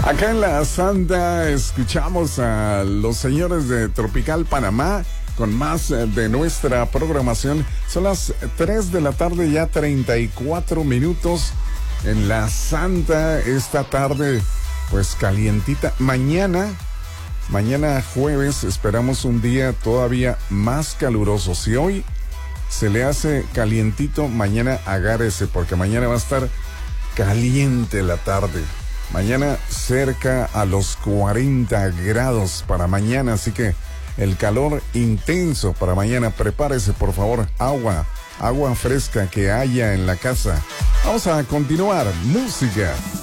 Acá en la Santa escuchamos a los señores de Tropical Panamá con más de nuestra programación. Son las 3 de la tarde, ya 34 minutos en la Santa. Esta tarde, pues calientita. Mañana jueves, esperamos un día todavía más caluroso. Si hoy se le hace calientito, mañana agárrese, porque mañana va a estar caliente la tarde. Mañana cerca a los 40 grados para mañana, así que el calor intenso para mañana. Prepárese, por favor, agua fresca que haya en la casa. Vamos a continuar. Música.